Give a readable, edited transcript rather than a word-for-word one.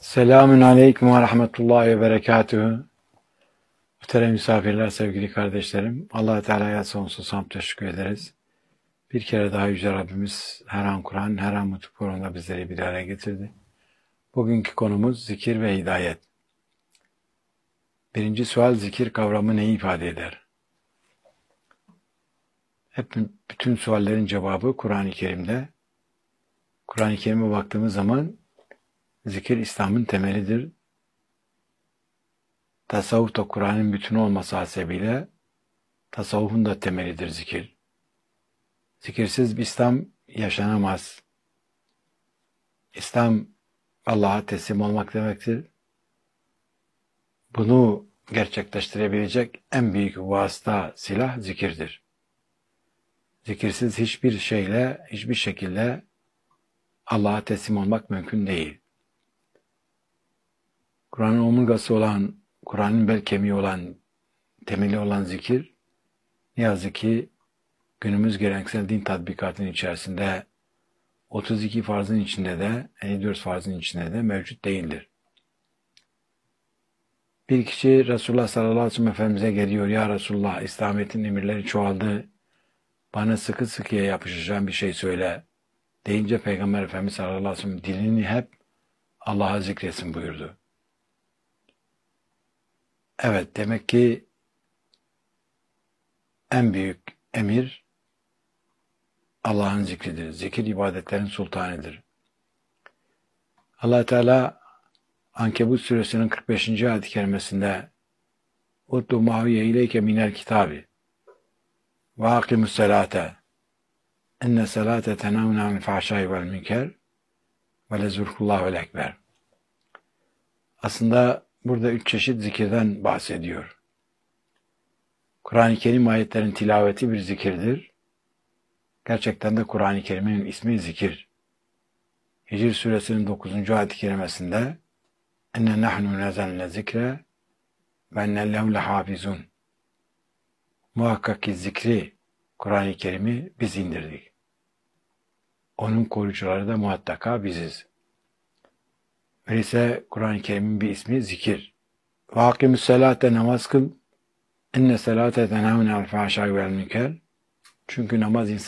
Selamün aleyküm ve rahmetullahi ve berekatühü. Muhterem misafirler, sevgili kardeşlerim. Allah-u Teala'ya sonsuz hamd teşekkür ederiz. Bir kere daha Yüce Rabbimiz her an Kur'an, her an mutlu Kur'an'da bizleri bir araya getirdi. Bugünkü konumuz zikir ve hidayet. Birinci sual, zikir kavramı neyi ifade eder? Bütün suallerin cevabı Kur'an-ı Kerim'de. Kur'an-ı Kerim'e baktığımız zaman zikir İslam'ın temelidir. Tasavvuf da Kur'an'ın bütünü olması hasebiyle tasavvufun da temelidir zikir. Zikirsiz bir İslam yaşanamaz. İslam Allah'a teslim olmak demektir. Bunu gerçekleştirebilecek en büyük vasıta, silah zikirdir. Zikirsiz hiçbir şekilde Allah'a teslim olmak mümkün değil. Kur'an'ın omurgası olan, Kur'an'ın bel kemiği olan, temeli olan zikir, ne yazık ki günümüz geleneksel din tatbikatının içerisinde 32 farzın içinde de, 54 farzın içinde de mevcut değildir. Bir kişi Resulullah sallallahu aleyhi ve sellem Efendimiz'e geliyor. Ya Resulullah, İslamiyet'in emirleri çoğaldı. Bana sıkı sıkıya yapışacağım bir şey söyle. Deyince Peygamber Efendimiz sallallahu aleyhi ve sellem dilini hep Allah'a zikretsin buyurdu. Evet, demek ki en büyük emir Allah'ın zikridir. Zikir ibadetlerin sultanıdır. Allah Teala Ankebut suresinin 45. ayet-i kerimesinde "Utlu mahiye ileyke minel kitabi ve akimus salate enne salate tenavne anil fahşai vel münker ve lezurkullahu ekber." Aslında burada 3 çeşit zikirden bahsediyor. Kur'an-ı Kerim ayetlerin tilaveti bir zikirdir. Gerçekten de Kur'an-ı Kerim'in ismi zikir. Hicr suresinin 9. ayet-i kerimesinde "Enne nahnu nezelne zikre ve enne lehu lehafizun." Muhakkak ki zikri, Kur'an-ı Kerim'i biz indirdik. Onun koruyucuları da muhakkaka biziz. Öyleyse Kur'an-ı Kerim'in bir ismi zikir. Ve akimus salate, namaz kıl. İnne salate tenhavne al fahşai vel münker. Çünkü namaz